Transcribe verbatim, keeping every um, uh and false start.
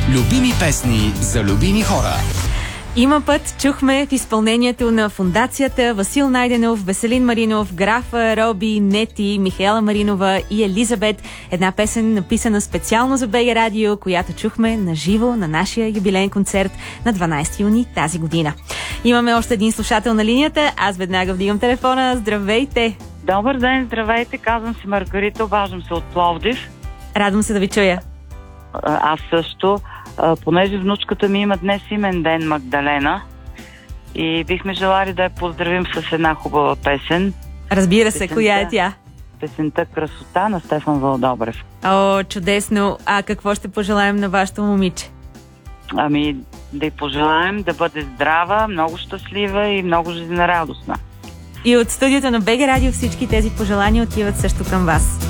Любими песни за любими хора. Има път чухме в изпълнението на Фондацията Васил Найденов, Веселин Маринов, Графа, Роби, Нети, Михаела Маринова и Елизабет. Една песен, написана специално за БГ Радио, която чухме на живо на нашия юбилеен концерт на дванайсети юни тази година. Имаме още един слушател на линията. Аз веднага вдигам телефона. Здравейте! Добър ден, здравейте. Казвам се Маргарита, обаждам се от Пловдив. Радвам се да ви чуя. Аз също. Понеже внучката ми има днес имен ден, Магдалена, и бихме желали да я поздравим с една хубава песен. Разбира се, Песента, коя е тя? Песента «Красота» на Стефан Вълдобрев. О, чудесно! А какво ще пожелаем на вашето момиче? Ами, да й пожелаем да бъде здрава, много щастлива и много жизнерадостна. И от студиото на БГ Радио всички тези пожелания отиват също към вас.